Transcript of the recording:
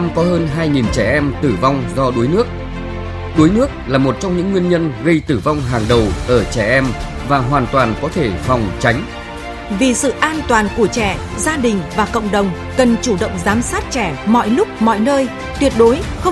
năm có hơn 2.000 trẻ em tử vong do đuối nước. Đuối nước là một trong những nguyên nhân gây tử vong hàng đầu ở trẻ em và hoàn toàn có thể phòng tránh. Vì sự an toàn của trẻ, gia đình và cộng đồng cần chủ động giám sát trẻ mọi lúc mọi nơi, tuyệt đối không